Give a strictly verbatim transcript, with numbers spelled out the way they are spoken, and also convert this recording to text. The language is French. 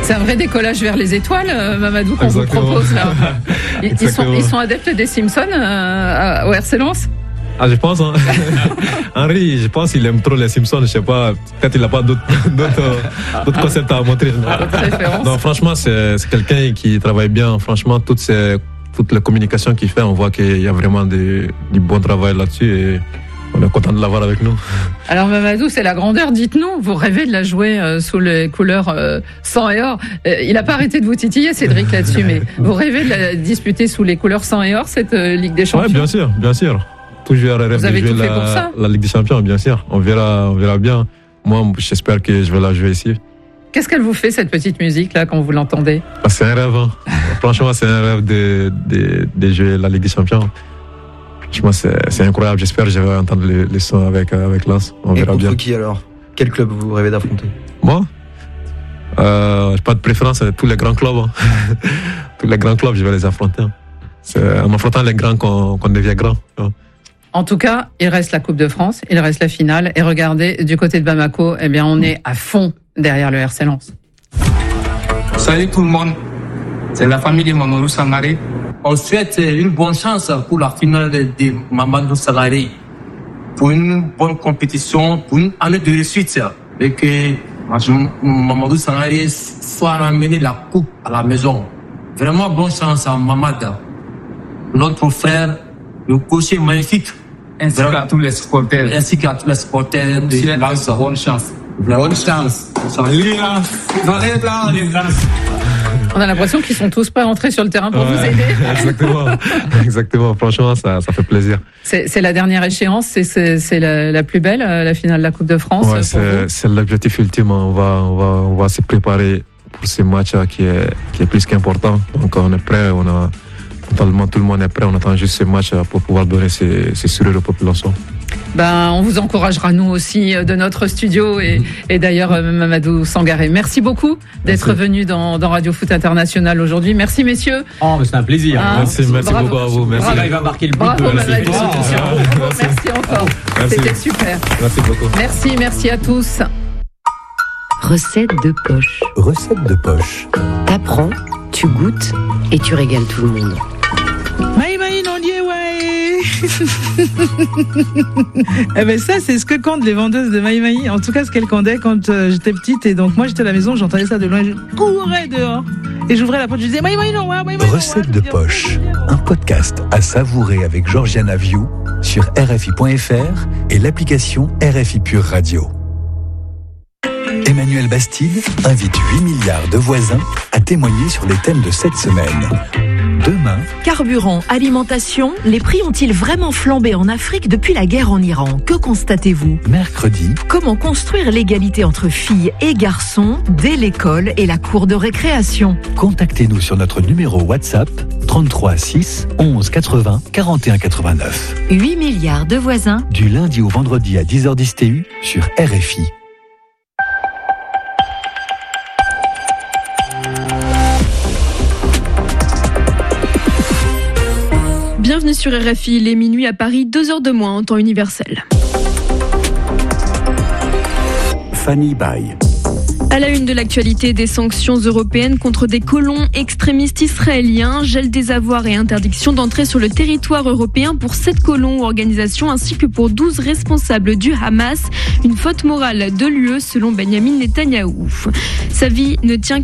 C'est un vrai décollage vers les étoiles, euh, Mamadou, qu'on vous propose là. Ils, ils, sont, ils sont adeptes des Simpsons euh, au R C Lens? Ah, je pense. Hein. Henri, je pense qu'il aime trop les Simpsons. Je sais pas. Peut-être qu'il n'a pas d'autres, d'autres, d'autres concepts à montrer. Non, non franchement, c'est, c'est quelqu'un qui travaille bien. Franchement, toutes ces, toutes les communications qu'il fait, on voit qu'il y a vraiment du, du bon travail là-dessus. Et on est content de l'avoir avec nous. Alors Mamadou, c'est la grandeur. Dites-nous, vous rêvez de la jouer euh, sous les couleurs euh, sang et or. Euh, il n'a pas arrêté de vous titiller, Cédric, là-dessus, mais vous rêvez de la disputer sous les couleurs sang et or, cette euh, Ligue des Champions? Oui, bien sûr, bien sûr. Toujours rêve de jouer la, la Ligue des Champions, bien sûr. On verra, on verra bien. Moi, j'espère que je vais la jouer ici. Qu'est-ce qu'elle vous fait, cette petite musique-là, quand vous l'entendez? Ah, c'est un rêve. Hein. Franchement, c'est un rêve de, de, de jouer la Ligue des Champions. Franchement, c'est, c'est incroyable. J'espère que je vais entendre les, les sons avec, avec Lens. On Et verra contre bien. Qui alors? Quel club vous rêvez d'affronter? Moi euh, j'ai pas de préférence. Tous les grands clubs. Hein. Tous les grands clubs, je vais les affronter. Hein. C'est en affrontant les grands qu'on, qu'on devient grand. Hein. En tout cas, il reste la Coupe de France, il reste la finale. Et regardez, du côté de Bamako, eh bien, on est à fond derrière le R C Lens. Salut tout le monde, c'est la famille de Mamadou Sangaré. On souhaite une bonne chance pour la finale de Mamadou Sangaré, pour une bonne compétition, pour une année de réussite, et que Mamadou Sangaré soit ramené la coupe à la maison. Vraiment bonne chance à Mamadou, notre frère, le cocher magnifique. Ainsi qu'à tous les supporters. Ainsi qu'à tous les supporters de Lens. Bonne chance. Bonne chance. On a l'impression qu'ils sont tous prêts à entrer sur le terrain pour ouais, vous aider. Exactement. Exactement. Franchement, ça, ça fait plaisir. C'est, c'est la dernière échéance, c'est, c'est, c'est la, la plus belle, la finale de la Coupe de France. Ouais, c'est, c'est l'objectif ultime. On va, on va, on va se préparer pour ce match qui est, qui est plus qu'important. Donc, on est prêt. On a, totalement, tout le monde est prêt. On attend juste ce match pour pouvoir donner ces, ces sourires aux populations. Ben, on vous encouragera nous aussi de notre studio et, et d'ailleurs Mamadou Sangaré. Merci beaucoup d'être merci. venu dans, dans Radio Foot International aujourd'hui. Merci messieurs. Oh, mais c'est un plaisir. Ah, merci, merci bravo. beaucoup à vous. Merci. Bravo, il va marquer le but. Bravo, de Mamadou. Merci. merci encore. Merci. C'était super. Merci beaucoup. Merci, merci à tous. Recette de poche. Recette de poche. T'apprends, tu goûtes et tu régales tout le monde. Maï maï non dié ouais. Eh ben ça c'est ce que comptent les vendeuses de maï maï. En tout cas ce qu'elles candaient quand euh, j'étais petite et donc moi j'étais à la maison, j'entendais ça de loin, je courais dehors et j'ouvrais la porte, je disais maï maï non ouais, maï maï. Recette de poche, un podcast à savourer avec Georgiana Viou sur R F I point F R et l'application R F I Pure Radio. Emmanuel Bastide invite huit milliards de voisins à témoigner sur les thèmes de cette semaine. Demain, carburant, alimentation, les prix ont-ils vraiment flambé en Afrique depuis la guerre en Iran? Que constatez-vous? Mercredi, comment construire l'égalité entre filles et garçons dès l'école et la cour de récréation? Contactez-nous sur notre numéro WhatsApp trente-trois six onze quatre-vingts quarante et un quatre-vingt-neuf. huit milliards de voisins. Du lundi au vendredi à dix heures dix T U sur R F I. Bienvenue sur R F I, il est minuit à Paris, deux heures de moins en temps universel. Fanny Baye. À la une de l'actualité, des sanctions européennes contre des colons extrémistes israéliens, gel des avoirs et interdiction d'entrer sur le territoire européen pour sept colons ou organisations ainsi que pour douze responsables du Hamas. Une faute morale de l'U E selon Benjamin Netanyahou. Sa vie ne tient